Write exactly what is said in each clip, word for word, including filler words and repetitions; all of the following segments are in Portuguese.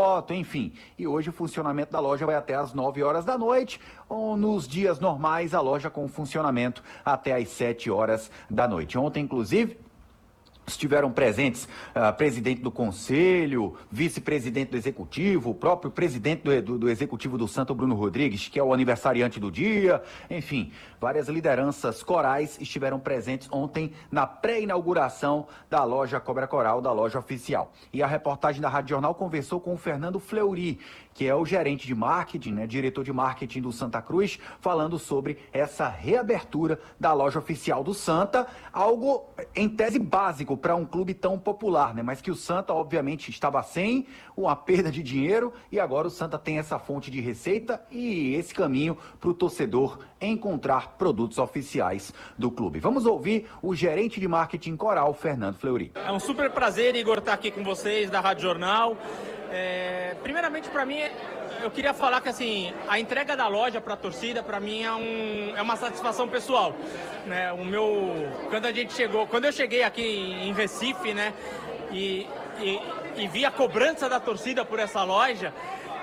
foto, enfim. E hoje o funcionamento da loja vai até às nove horas da noite, ou nos dias normais a loja com funcionamento até às sete horas da noite. Ontem, inclusive, estiveram presentes uh, presidente do conselho, vice-presidente do executivo, o próprio presidente do, do, do executivo do Santa, Bruno Rodrigues, que é o aniversariante do dia, enfim, várias lideranças corais estiveram presentes ontem na pré-inauguração da loja Cobra Coral, da loja oficial. E a reportagem da Rádio Jornal conversou com o Fernando Fleury, que é o gerente de marketing, né, diretor de marketing do Santa Cruz, falando sobre essa reabertura da loja oficial do Santa, algo em tese básico para um clube tão popular, né? Mas que o Santa, obviamente, estava sem, uma perda de dinheiro, e agora o Santa tem essa fonte de receita e esse caminho para o torcedor encontrar produtos oficiais do clube. Vamos ouvir o gerente de marketing coral, Fernando Fleury. É um super prazer, Igor, estar aqui com vocês da Rádio Jornal. É, primeiramente, para mim, eu queria falar que assim, a entrega da loja para a torcida, para mim, é, um, é uma satisfação pessoal. Né? O meu, quando a gente chegou, quando eu cheguei aqui em Recife, né, e, e, e vi a cobrança da torcida por essa loja,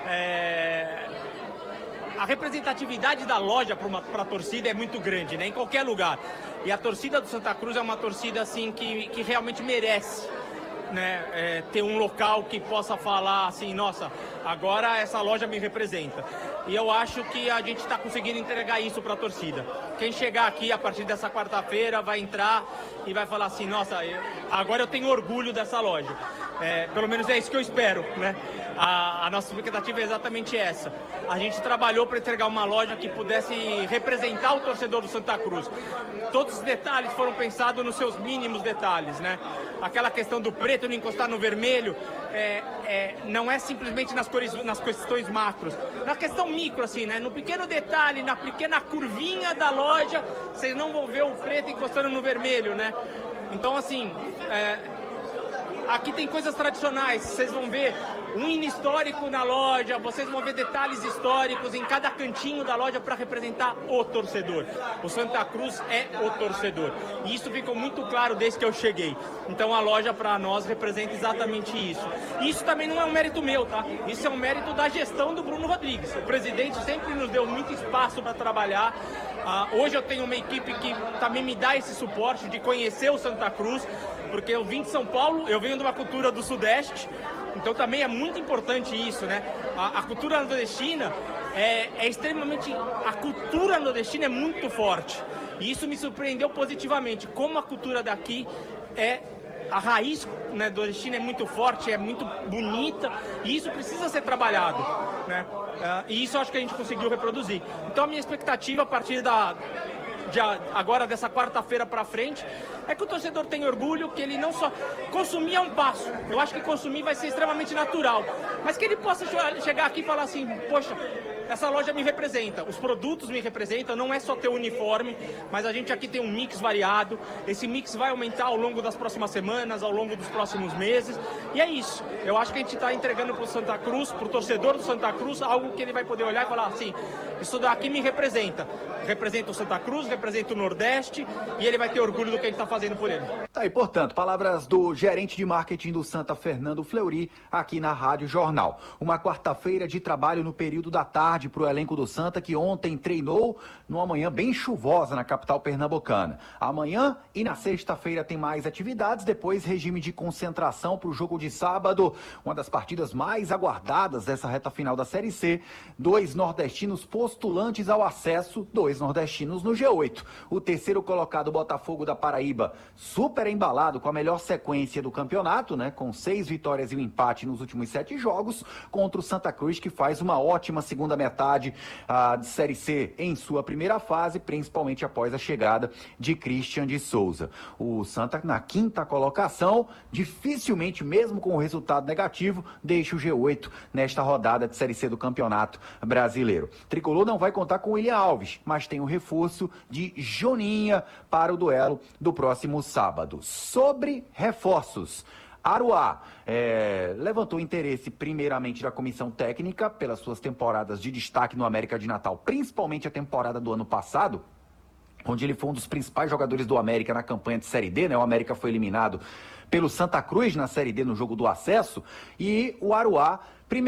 é, a representatividade da loja para a torcida é muito grande, né, em qualquer lugar. E a torcida do Santa Cruz é uma torcida assim que, que realmente merece. Né, é, ter um local que possa falar assim, nossa, agora essa loja me representa. E eu acho que a gente está conseguindo entregar isso para a torcida. Quem chegar aqui a partir dessa quarta-feira vai entrar e vai falar assim, nossa, eu, agora eu tenho orgulho dessa loja. É, pelo menos é isso que eu espero, né? A, a nossa expectativa é exatamente essa. A gente trabalhou para entregar uma loja que pudesse representar o torcedor do Santa Cruz. Todos os detalhes foram pensados nos seus mínimos detalhes, né? Aquela questão do preto não encostar no vermelho, é, é, não é simplesmente nas, cores, nas questões macros. Na questão micro, assim, né? No pequeno detalhe, na pequena curvinha da loja, vocês não vão ver o preto encostando no vermelho, né? Então, assim, é, aqui tem coisas tradicionais, vocês vão ver um hino histórico na loja, vocês vão ver detalhes históricos em cada cantinho da loja para representar o torcedor. O Santa Cruz é o torcedor. E isso ficou muito claro desde que eu cheguei. Então a loja para nós representa exatamente isso. E isso também não é um mérito meu, tá? Isso é um mérito da gestão do Bruno Rodrigues. O presidente sempre nos deu muito espaço para trabalhar. Uh, hoje eu tenho uma equipe que também me dá esse suporte de conhecer o Santa Cruz, porque eu vim de São Paulo, eu venho de uma cultura do Sudeste, então também é muito importante isso, né? A, a cultura nordestina é, é extremamente... A cultura nordestina é muito forte. E isso me surpreendeu positivamente, como a cultura daqui é... A raiz, né, nordestina é muito forte, é muito bonita, e isso precisa ser trabalhado, né? Uh, e isso eu acho que a gente conseguiu reproduzir. Então a minha expectativa a partir da... De agora, dessa quarta-feira para frente, é que o torcedor tenha orgulho, que ele não só... Consumir é um passo, eu acho que consumir vai ser extremamente natural, mas que ele possa chegar aqui e falar assim, poxa, essa loja me representa, os produtos me representam, não é só ter o uniforme, mas a gente aqui tem um mix variado, esse mix vai aumentar ao longo das próximas semanas, ao longo dos próximos meses, e é isso. Eu acho que a gente está entregando para o Santa Cruz, para o torcedor do Santa Cruz, algo que ele vai poder olhar e falar assim, isso daqui me representa, representa o Santa Cruz, representa o Nordeste, e ele vai ter orgulho do que a gente está fazendo por ele. Tá aí, portanto, palavras do gerente de marketing do Santa, Fernando Fleury, aqui na Rádio Jornal. Uma quarta-feira de trabalho no período da tarde para o elenco do Santa, que ontem treinou numa manhã bem chuvosa na capital pernambucana. Amanhã e na sexta-feira tem mais atividades, depois regime de concentração para o jogo de sábado, uma das partidas mais aguardadas dessa reta final da Série C. Dois nordestinos postulantes ao acesso, dois nordestinos no G oito. O terceiro colocado, Botafogo da Paraíba, super embalado com a melhor sequência do campeonato, né, com seis vitórias e um empate nos últimos sete jogos, contra o Santa Cruz, que faz uma ótima segunda metade ah, de Série C em sua primeira fase, principalmente após a chegada de Christian de Souza. O Santa, na quinta colocação, dificilmente, mesmo com o resultado negativo, deixa o G oito nesta rodada de Série C do Campeonato Brasileiro. Tricolor não vai contar com o William Alves, mas tem o reforço de Joninha para o duelo do próximo sábado. Sobre reforços, Aruá é, levantou interesse primeiramente da comissão técnica pelas suas temporadas de destaque no América de Natal, principalmente a temporada do ano passado, onde ele foi um dos principais jogadores do América na campanha de Série D, né? O América foi eliminado pelo Santa Cruz na Série D no jogo do acesso, e o Aruá